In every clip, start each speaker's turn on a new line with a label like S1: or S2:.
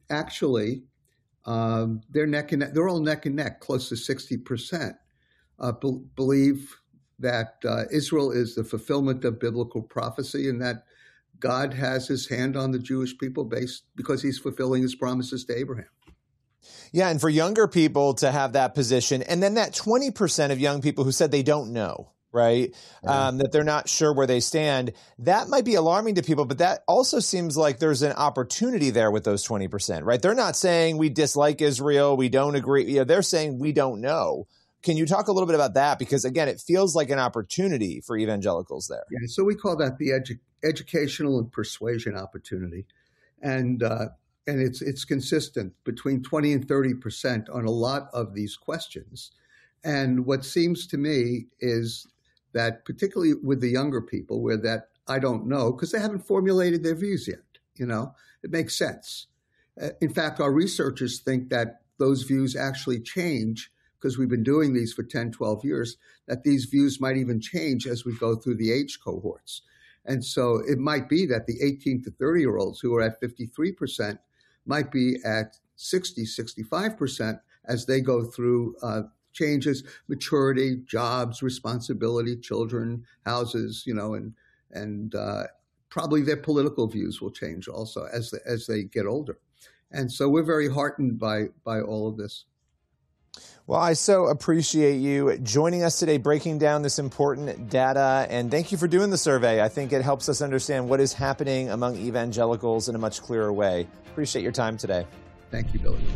S1: actually, they're neck and neck. They're all neck and neck. Close to 60% believe that Israel is the fulfillment of biblical prophecy, and that God has his hand on the Jewish people because he's fulfilling his promises to Abraham.
S2: Yeah, and for younger people to have that position, and then that 20% of young people who said they don't know, right, that they're not sure where they stand, that might be alarming to people, but that also seems like there's an opportunity there with those 20%, right? They're not saying we dislike Israel, we don't agree. They're saying we don't know. Can you talk a little bit about that? Because, again, it feels like an opportunity for evangelicals there.
S1: Yeah, so we call that the educational and persuasion opportunity. And it's consistent between 20 and 30% on a lot of these questions. And what seems to me is that particularly with the younger people where that I don't know, because they haven't formulated their views yet, it makes sense. In fact, our researchers think that those views actually change because we've been doing these for 10, 12 years, that these views might even change as we go through the age cohorts. And so it might be that the 18 to 30-year-olds who are at 53% might be at 60, 65% as they go through changes, maturity, jobs, responsibility, children, houses, and probably their political views will change also as they get older. And so we're very heartened by all of this.
S2: Well, I so appreciate you joining us today, breaking down this important data, and thank you for doing the survey. I think it helps us understand what is happening among evangelicals in a much clearer way. Appreciate your time today.
S1: Thank you, Billy.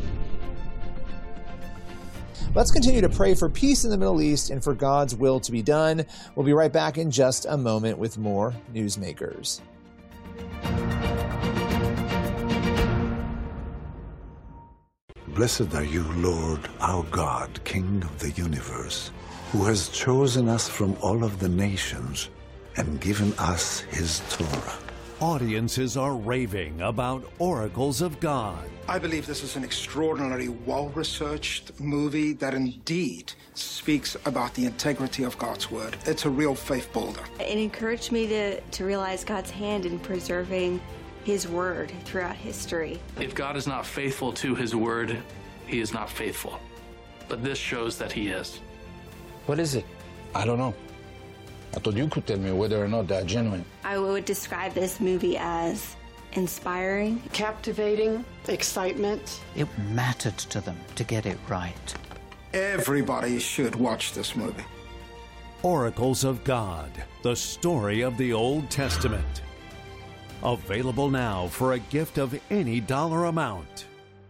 S2: Let's continue to pray for peace in the Middle East and for God's will to be done. We'll be right back in just a moment with more Newsmakers.
S3: Blessed are you, Lord, our God, King of the universe, who has chosen us from all of the nations and given us his Torah.
S4: Audiences are raving about Oracles of God.
S5: I believe this is an extraordinarily well-researched movie that indeed speaks about the integrity of God's word. It's a real faith builder.
S6: It encouraged me to realize God's hand in preserving his word throughout history.
S7: If God is not faithful to his word, he is not faithful. But this shows that he is.
S8: What is it? I don't know. I thought you could tell me whether or not they're genuine.
S6: I would describe this movie as inspiring,
S9: captivating, excitement.
S10: It mattered to them to get it right.
S5: Everybody should watch this movie.
S4: Oracles of God, the story of the Old Testament. Available now for a gift of any dollar amount.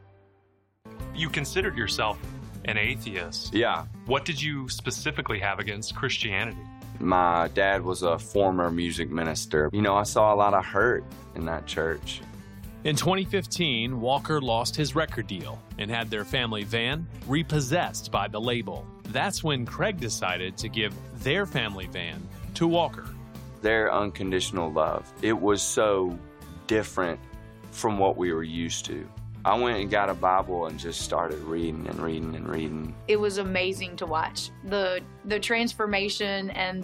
S11: You considered yourself an atheist.
S12: Yeah.
S11: What did you specifically have against Christianity?
S12: My dad was a former music minister. I saw a lot of hurt in that church.
S11: In 2015, Walker lost his record deal and had their family van repossessed by the label. That's when Craig decided to give their family van to Walker.
S12: Their unconditional love, it was so different from what we were used to. I went and got a Bible and just started reading and reading and reading.
S13: It was amazing to watch. The transformation and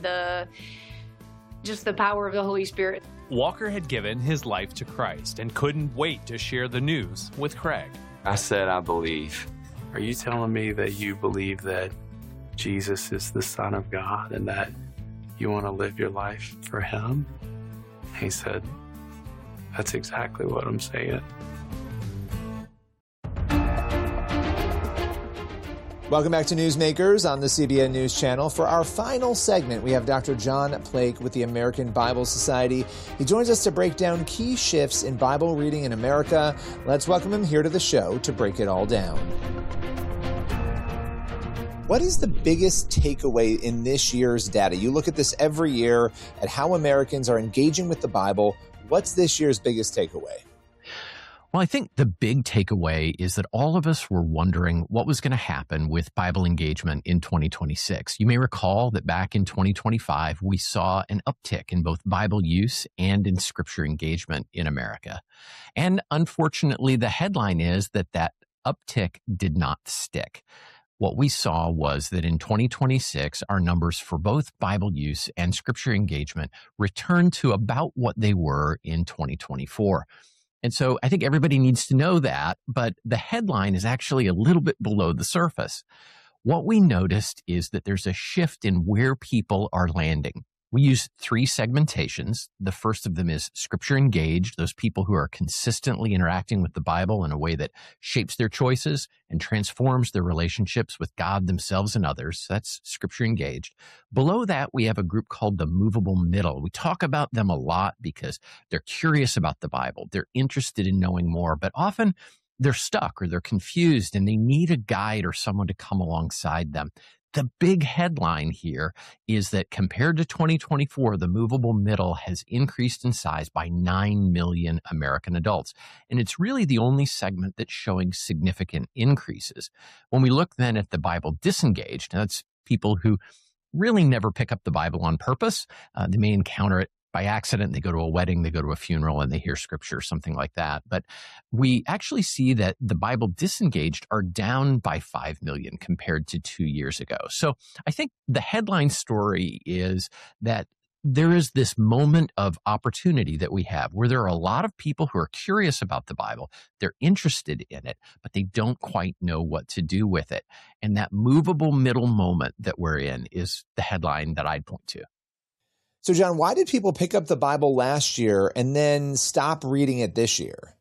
S13: just the power of the Holy Spirit.
S11: Walker had given his life to Christ and couldn't wait to share the news with Craig.
S12: I said, I believe.
S14: Are you telling me that you believe that Jesus is the Son of God and that you want to live your life for him? He said, that's exactly what I'm saying.
S2: Welcome back to Newsmakers on the CBN News Channel. For our final segment, we have Dr. John Plake with the American Bible Society. He joins us to break down key shifts in Bible reading in America. Let's welcome him here to the show to break it all down. What is the biggest takeaway in this year's data? You look at this every year at how Americans are engaging with the Bible. What's this year's biggest takeaway?
S15: Well, I think the big takeaway is that all of us were wondering what was going to happen with Bible engagement in 2026. You may recall that back in 2025, we saw an uptick in both Bible use and in Scripture engagement in America. And unfortunately, the headline is that that uptick did not stick. What we saw was that in 2026, our numbers for both Bible use and Scripture engagement returned to about what they were in 2024. And so I think everybody needs to know that, but the headline is actually a little bit below the surface. What we noticed is that there's a shift in where people are landing. We use 3 segmentations. The first of them is Scripture engaged, those people who are consistently interacting with the Bible in a way that shapes their choices and transforms their relationships with God, themselves, and others. That's Scripture engaged. Below that, we have a group called the movable middle. We talk about them a lot because they're curious about the Bible. They're interested in knowing more, but often they're stuck or they're confused and they need a guide or someone to come alongside them. The big headline here is that compared to 2024, the movable middle has increased in size by 9 million American adults. And it's really the only segment that's showing significant increases. When we look then at the Bible disengaged, that's people who really never pick up the Bible on purpose. They may encounter it by accident. They go to a wedding, they go to a funeral, and they hear Scripture, something like that. But we actually see that the Bible disengaged are down by 5 million compared to 2 years ago. So I think the headline story is that there is this moment of opportunity that we have where there are a lot of people who are curious about the Bible. They're interested in it, but they don't quite know what to do with it. And that movable middle moment that we're in is the headline that I'd point to.
S2: So, John, why did people pick up the Bible last year and then stop reading it this year?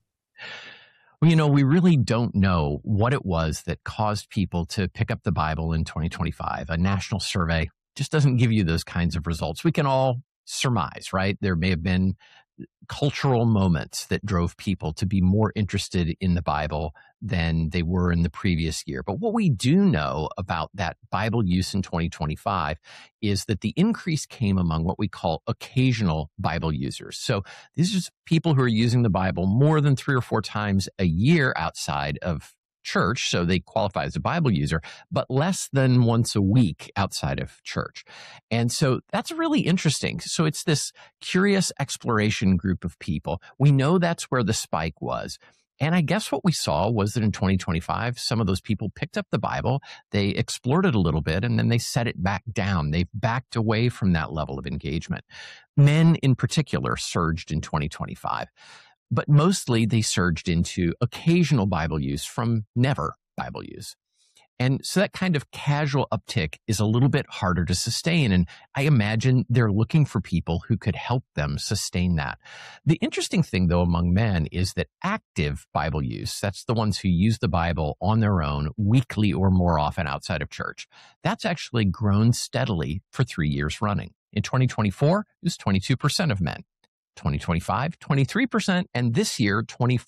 S15: Well, we really don't know what it was that caused people to pick up the Bible in 2025. A national survey just doesn't give you those kinds of results. We can all surmise, right? There may have been cultural moments that drove people to be more interested in the Bible than they were in the previous year. But what we do know about that Bible use in 2025 is that the increase came among what we call occasional Bible users. So these are people who are using the Bible more than 3 or 4 times a year outside of church, so they qualify as a Bible user, but less than once a week outside of church. And so that's really interesting. So it's this curious exploration group of people. We know that's where the spike was. And I guess what we saw was that in 2025, some of those people picked up the Bible, they explored it a little bit, and then they set it back down. They've backed away from that level of engagement. Men in particular surged in 2025. But mostly they surged into occasional Bible use from never Bible use. And so that kind of casual uptick is a little bit harder to sustain. And I imagine they're looking for people who could help them sustain that. The interesting thing, though, among men is that active Bible use, that's the ones who use the Bible on their own weekly or more often outside of church, that's actually grown steadily for 3 years running. In 2024, it was 22% of men. 2025, 23%, and this year,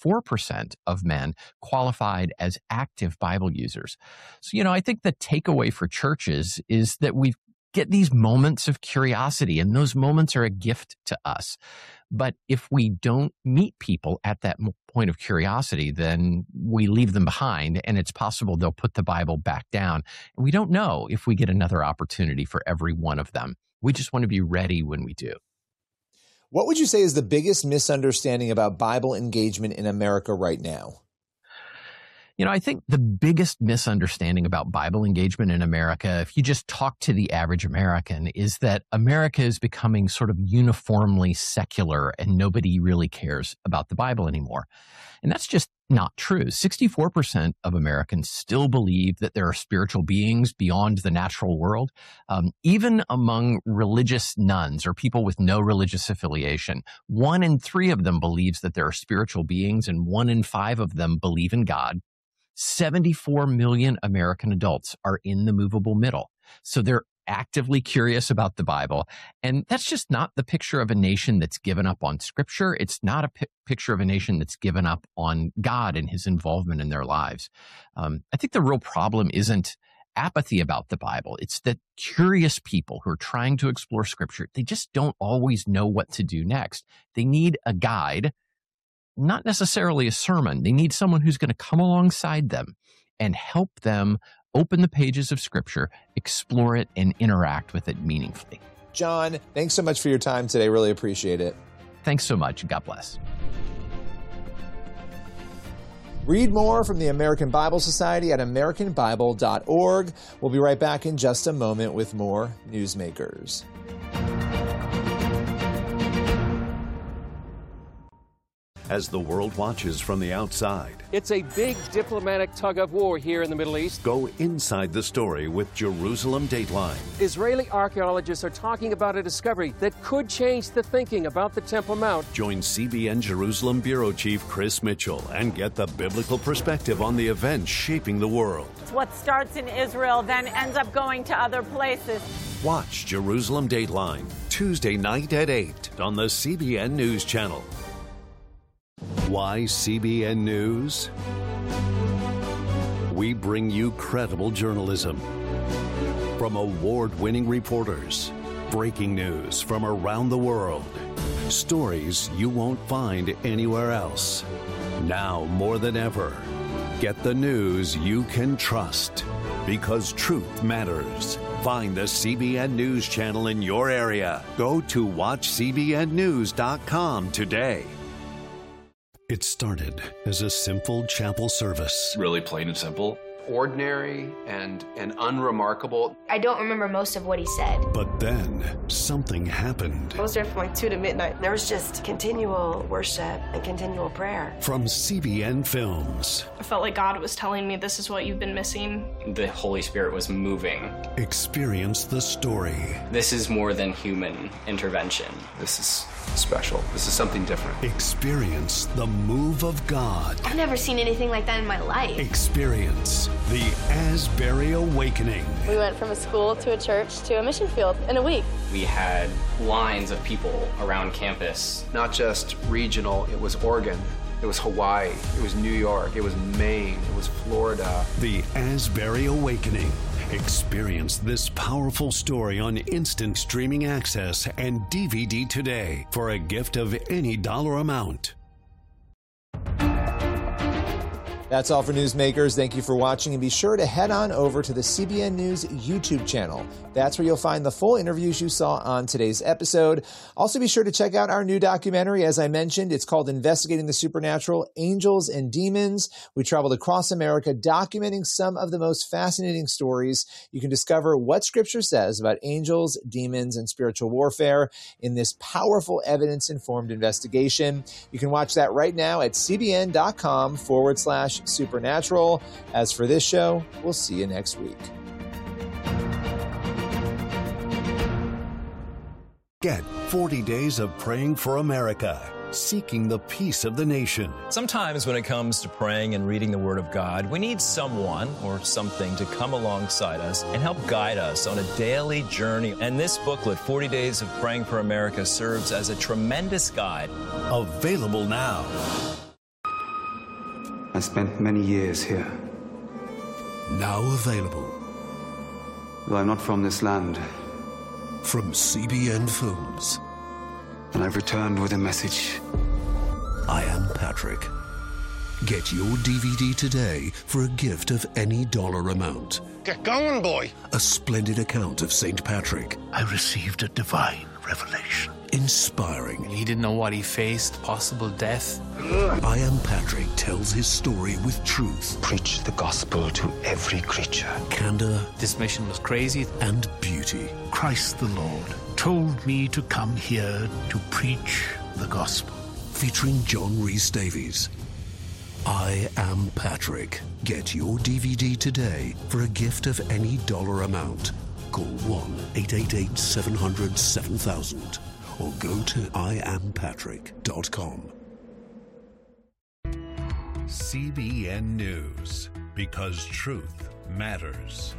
S15: 24% of men qualified as active Bible users. So, I think the takeaway for churches is that we get these moments of curiosity, and those moments are a gift to us. But if we don't meet people at that point of curiosity, then we leave them behind, and it's possible they'll put the Bible back down. And we don't know if we get another opportunity for every one of them. We just want to be ready when we do.
S2: What would you say is the biggest misunderstanding about Bible engagement in America right now?
S15: I think the biggest misunderstanding about Bible engagement in America, if you just talk to the average American, is that America is becoming sort of uniformly secular and nobody really cares about the Bible anymore. And that's just not true. 64% of Americans still believe that there are spiritual beings beyond the natural world. Even among religious nones or people with no religious affiliation, 1 in 3 of them believes that there are spiritual beings and 1 in 5 of them believe in God. 74 million American adults are in the movable middle. So they're actively curious about the Bible. And that's just not the picture of a nation that's given up on Scripture. It's not a picture of a nation that's given up on God and his involvement in their lives. I think the real problem isn't apathy about the Bible. It's that curious people who are trying to explore Scripture, they just don't always know what to do next. They need a guide, not necessarily a sermon. They need someone who's going to come alongside them and help them open the pages of Scripture, explore it, and interact with it meaningfully.
S2: John, thanks so much for your time today. Really appreciate it.
S15: Thanks so much. God bless.
S2: Read more from the American Bible Society at americanbible.org. We'll be right back in just a moment with more Newsmakers.
S4: as the world watches from the outside.
S16: It's a big diplomatic tug of war here in the Middle East.
S4: Go inside the story with Jerusalem Dateline.
S16: Israeli archaeologists are talking about a discovery that could change the thinking about the Temple Mount.
S4: Join CBN Jerusalem Bureau Chief Chris Mitchell and get the biblical perspective on the events shaping the world.
S17: What starts in Israel then ends up going to other places.
S4: Watch Jerusalem Dateline, Tuesday night at 8 on the CBN News Channel. Why CBN News? We bring you credible journalism from award-winning reporters, breaking news from around the world, stories you won't find anywhere else. Now more than ever, get the news you can trust, because truth matters. Find the CBN News Channel in your area. Go to watchcbnnews.com today. It started as a simple chapel service.
S18: Really plain and simple. Ordinary and unremarkable.
S19: I don't remember most of what he said.
S4: But then something happened.
S20: I was there from like 2 to midnight. There was just continual worship and continual prayer.
S4: From CBN Films.
S21: I felt like God was telling me, this is what you've been missing.
S22: The Holy Spirit was moving.
S4: Experience the story.
S22: This is more than human intervention.
S18: This is special. This is something different.
S4: Experience the move of God.
S19: I've never seen anything like that in my life.
S4: Experience the Asbury Awakening.
S23: We went from a school to a church to a mission field in a week.
S22: We had lines of people around campus.
S18: Not just regional, it was Oregon, it was Hawaii, it was New York, it was Maine, it was Florida.
S4: The Asbury Awakening. Experience this powerful story on instant streaming access and DVD today for a gift of any dollar amount.
S2: That's all for Newsmakers. Thank you for watching, and be sure to head on over to the CBN News YouTube channel. That's where you'll find the full interviews you saw on today's episode. Also, be sure to check out our new documentary. As I mentioned, it's called Investigating the Supernatural, Angels and Demons. We traveled across America documenting some of the most fascinating stories. You can discover what Scripture says about angels, demons, and spiritual warfare in this powerful evidence-informed investigation. You can watch that right now at cbn.com/supernatural. As for this show, we'll see you next week.
S4: Get 40 days of praying for America, seeking the peace of the nation.
S24: Sometimes when it comes to praying and reading the Word of God, we need someone or something to come alongside us and help guide us on a daily journey. And this booklet, 40 Days of Praying for America, serves as a tremendous guide.
S4: Available now.
S25: I spent many years here.
S4: Now available.
S25: Though I'm not from this land.
S4: From CBN Films.
S25: And I've returned with a message.
S4: I am Patrick. Get your DVD today for a gift of any dollar amount.
S26: Get going, boy.
S4: A splendid account of St. Patrick.
S26: I received a divine revelation.
S4: Inspiring.
S14: He didn't know what he faced, possible death.
S4: I Am Patrick tells his story with truth.
S25: Preach the gospel to every creature.
S4: Candor.
S14: This mission was crazy.
S4: And beauty.
S26: Christ the Lord told me to come here to preach the gospel.
S4: Featuring John Rhys Davies. I Am Patrick. Get your DVD today for a gift of any dollar amount. Call 1-888-700-7000 or go to IamPatrick.com. CBN News, because truth matters.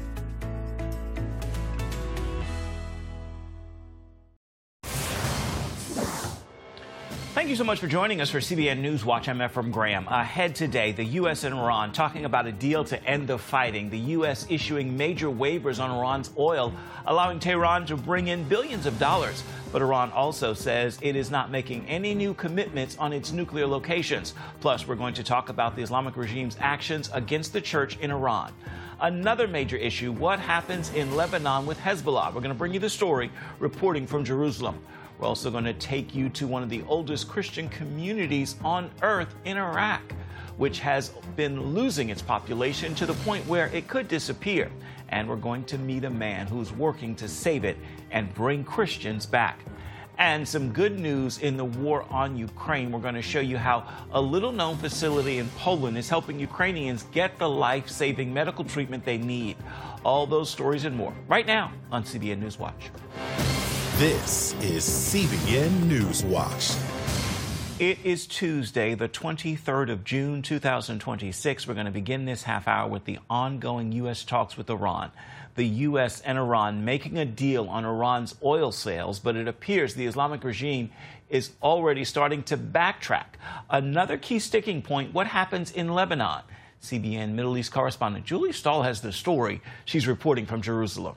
S27: Thank you so much for joining us for CBN News Watch. I'm Ephraim Graham. Ahead today, the U.S. and Iran talking about a deal to end the fighting. The U.S. issuing major waivers on Iran's oil, allowing Tehran to bring in billions of dollars. But Iran also says it is not making any new commitments on its nuclear locations. Plus, we're going to talk about the Islamic regime's actions against the church in Iran. Another major issue, what happens in Lebanon with Hezbollah? We're going to bring you the story, reporting from Jerusalem. We're also going to take you to one of the oldest Christian communities on earth in Iraq, which has been losing its population to the point where it could disappear. And we're going to meet a man who's working to save it and bring Christians back. And some good news in the war on Ukraine. We're going to show you how a little-known facility in Poland is helping Ukrainians get the life-saving medical treatment they need. All those stories and more right now on CBN News Watch.
S1: This is CBN News Watch.
S27: It is Tuesday, the 23rd of June, 2026. We're going to begin this half hour with the ongoing U.S. talks with Iran. The U.S. and Iran making a deal on Iran's oil sales, but it appears the Islamic regime is already starting to backtrack. Another key sticking point, what happens in Lebanon? CBN Middle East correspondent Julie Stahl has the story. She's reporting from Jerusalem.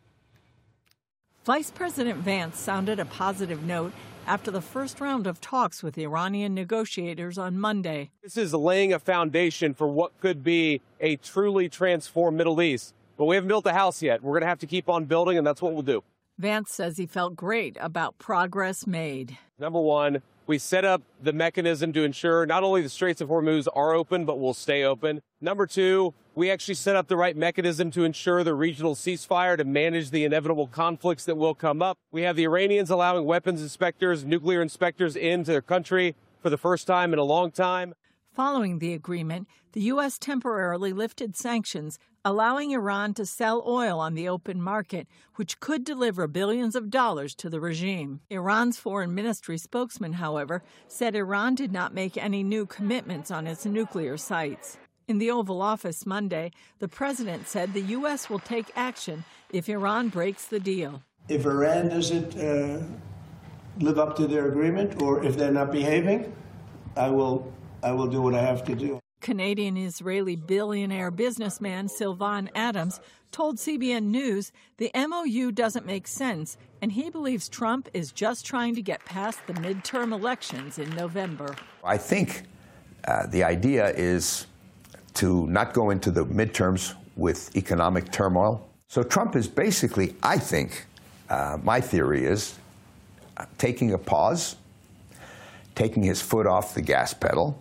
S3: Vice President Vance sounded a positive note after the first round of talks with Iranian negotiators on Monday.
S16: This is laying a foundation for what could be a truly transformed Middle East. But we haven't built a house yet. We're going to have to keep on building, and that's what we'll do.
S3: Vance says he felt great about progress made.
S16: Number one, we set up the mechanism to ensure not only the Straits of Hormuz are open, but will stay open. Number two, we actually set up the right mechanism to ensure the regional ceasefire to manage the inevitable conflicts that will come up. We have the Iranians allowing weapons inspectors, nuclear inspectors into their country for the first time in a long time.
S3: Following the agreement, the U.S. temporarily lifted sanctions, allowing Iran to sell oil on the open market, which could deliver billions of dollars to the regime. Iran's foreign ministry spokesman, however, said Iran did not make any new commitments on its nuclear sites. In the Oval Office Monday, the president said the U.S. will take action if Iran breaks the deal.
S6: If Iran doesn't live up to their agreement, or if they're not behaving, I will do what I have to do.
S3: Canadian-Israeli billionaire businessman Sylvan Adams told CBN News the MOU doesn't make sense, and he believes Trump is just trying to get past the midterm elections in November.
S7: I think the idea is to not go into the midterms with economic turmoil. So Trump is basically, I think, my theory is, taking a pause, taking his foot off the gas pedal,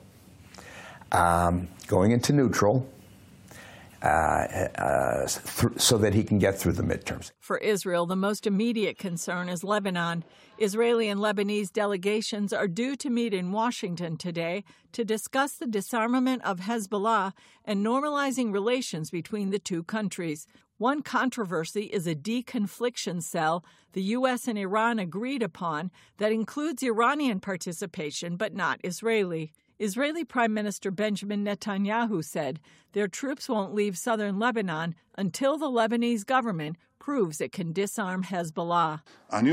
S7: going into neutral so that he can get through the midterms.
S3: For Israel, the most immediate concern is Lebanon. Israeli and Lebanese delegations are due to meet in Washington today to discuss the disarmament of Hezbollah and normalizing relations between the two countries. One controversy is a deconfliction cell the U.S. and Iran agreed upon that includes Iranian participation but not Israeli. Israeli Prime Minister Benjamin Netanyahu said their troops won't leave southern Lebanon until the Lebanese government proves it can disarm Hezbollah.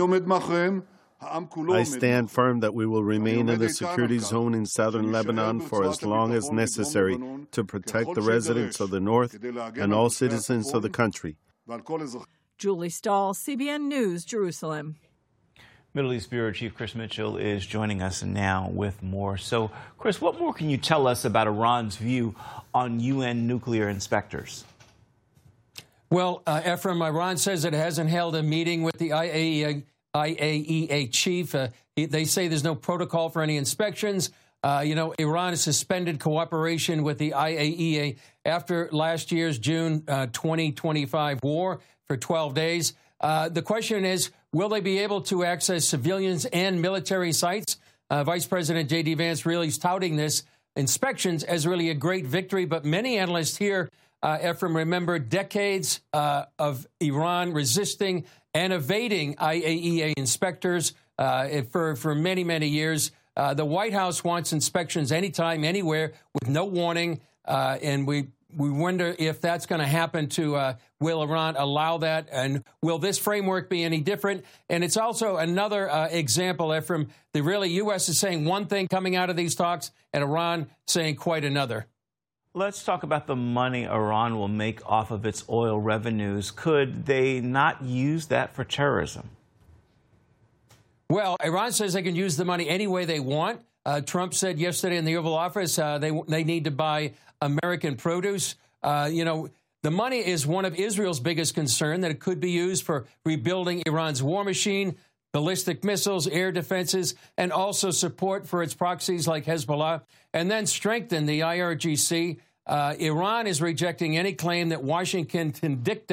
S8: I stand firm that we will remain in the security zone in southern Lebanon for as long as necessary to protect the residents of the north and all citizens of the country.
S3: Julie Stahl, CBN News, Jerusalem.
S27: Middle East Bureau Chief Chris Mitchell is joining us now with more. So, Chris, what more can you tell us about Iran's view on UN nuclear inspectors?
S9: Well, Ephraim, Iran says it hasn't held a meeting with the IAEA chief. They say there's no protocol for any inspections. Iran has suspended cooperation with the IAEA after last year's June 2025 war for 12 days. The question is, will they be able to access civilians and military sites? Vice President J.D. Vance really is touting this inspections as really a great victory. But many analysts here, Ephraim, remember decades of Iran resisting and evading IAEA inspectors for many, many years. The White House wants inspections anytime, anywhere, with no warning. And we wonder if that's going to happen to, will Iran allow that? And will this framework be any different? And it's also another example, Ephraim, the really U.S. is saying one thing coming out of these talks and Iran saying quite another.
S27: Let's talk about the money Iran will make off of its oil revenues. Could they not use that for terrorism?
S9: Well, Iran says they can use the money any way they want. Trump said yesterday in the Oval Office they need to buy American produce. The money is one of Israel's biggest concern, that it could be used for rebuilding Iran's war machine, ballistic missiles, air defenses, and also support for its proxies like Hezbollah, and then strengthen the IRGC. Iran is rejecting any claim that Washington can dictate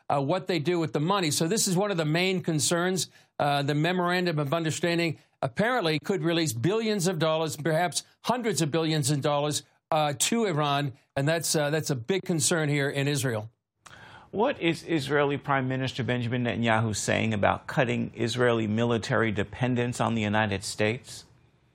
S9: what they do with the money. So this is one of the main concerns. The Memorandum of Understanding apparently could release billions of dollars, perhaps hundreds of billions of dollars to Iran, and that's a big concern here in Israel.
S27: What is Israeli Prime Minister Benjamin Netanyahu saying about cutting Israeli military dependence on the United States?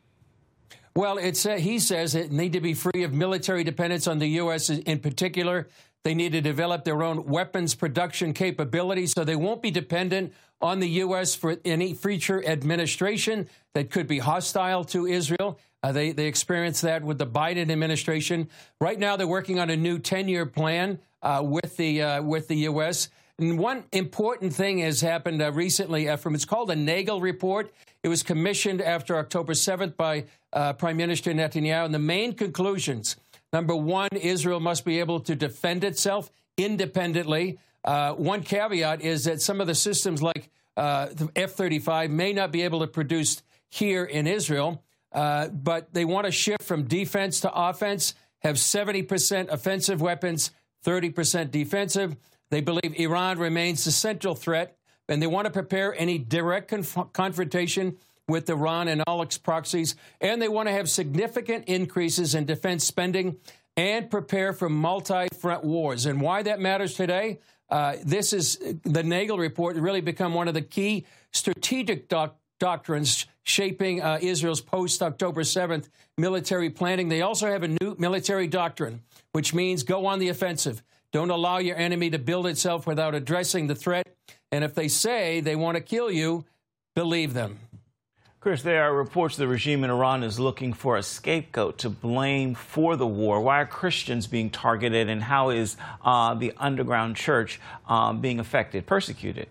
S9: Well, he says it need to be free of military dependence on the U.S. in particular. They need to develop their own weapons production capabilities so they won't be dependent on the U.S. for any future administration that could be hostile to Israel. They experienced that with the Biden administration. Right now, they're working on a new 10-year plan with the U.S. And one important thing has happened recently, Ephraim. It's called a Nagel Report. It was commissioned after October 7th by Prime Minister Netanyahu. And the main conclusions, number one, Israel must be able to defend itself independently. One caveat is that some of the systems like the F-35 may not be able to produce here in Israel, but they want to shift from defense to offense, have 70% offensive weapons, 30% defensive. They believe Iran remains the central threat, and they want to prepare any direct confrontation with Iran and all its proxies, and they want to have significant increases in defense spending and prepare for multi-front wars. And why that matters today, this is the Nagel Report really become one of the key strategic doctrines shaping Israel's post-October 7th military planning. They also have a new military doctrine, which means go on the offensive. Don't allow your enemy to build itself without addressing the threat. And if they say they want to kill you, believe them.
S27: Chris, there are reports the regime in Iran is looking for a scapegoat to blame for the war. Why are Christians being targeted, and how is the underground church being affected, persecuted?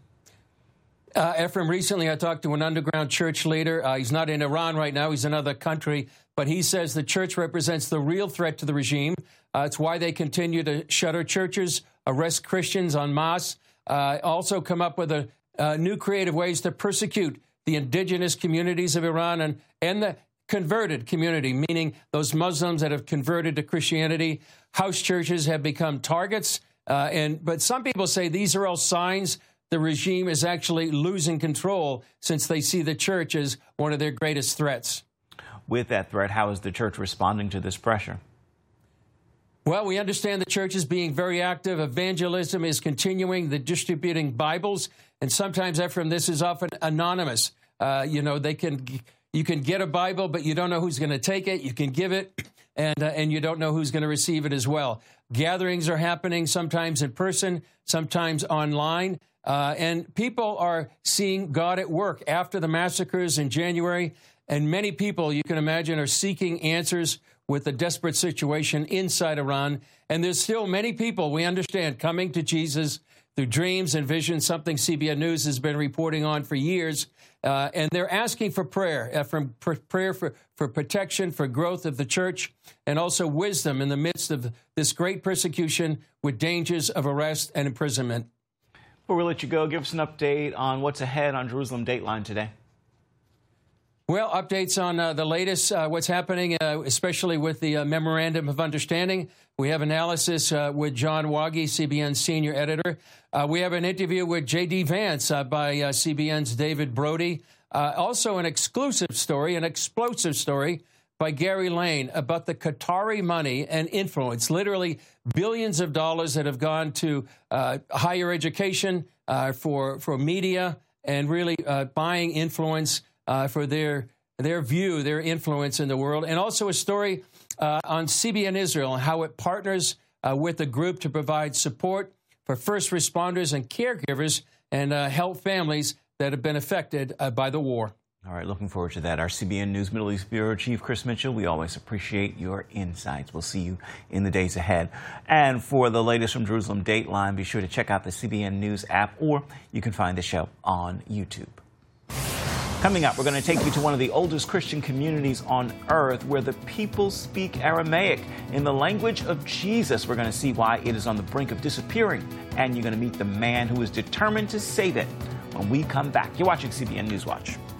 S9: Ephraim, recently I talked to an underground church leader. He's not in Iran right now. He's in another country. But he says the church represents the real threat to the regime. It's why they continue to shutter churches, arrest Christians en masse, also come up with new creative ways to persecute the indigenous communities of Iran and the converted community, meaning those Muslims that have converted to Christianity. House churches have become targets. But some people say these are all signs the regime is actually losing control since they see the church as one of their greatest threats.
S27: With that threat, how is the church responding to this pressure?
S9: Well, we understand the church is being very active. Evangelism is continuing, the distributing Bibles. And sometimes, Ephraim, this is often anonymous. You can get a Bible, but you don't know who's going to take it. You can give it, and you don't know who's going to receive it as well. Gatherings are happening, sometimes in person, sometimes online. And people are seeing God at work after the massacres in January. And many people, you can imagine, are seeking answers with the desperate situation inside Iran. And there's still many people, we understand, coming to Jesus through dreams and visions, something CBN News has been reporting on for years. And they're asking for prayer, prayer for protection, for growth of the church, and also wisdom in the midst of this great persecution with dangers of arrest and imprisonment.
S27: Before we let you go, give us an update on what's ahead on Jerusalem Dateline today.
S9: Well, updates on the latest, what's happening, especially with the Memorandum of Understanding. We have analysis with John Waggy, CBN's senior editor. We have an interview with J.D. Vance by CBN's David Brody. Also an exclusive story, an explosive story by Gary Lane about the Qatari money and influence, literally billions of dollars that have gone to higher education, for media, and really buying influence for their view, their influence in the world. And also a story on CBN Israel and how it partners with the group to provide support for first responders and caregivers and help families that have been affected by the war.
S27: All right, looking forward to that. Our CBN News Middle East Bureau Chief Chris Mitchell, we always appreciate your insights. We'll see you in the days ahead. And for the latest from Jerusalem Dateline, be sure to check out the CBN News app, or you can find the show on YouTube. Coming up, we're going to take you to one of the oldest Christian communities on earth where the people speak Aramaic in the language of Jesus. We're going to see why it is on the brink of disappearing, and you're going to meet the man who is determined to save it when we come back. You're watching CBN News Watch.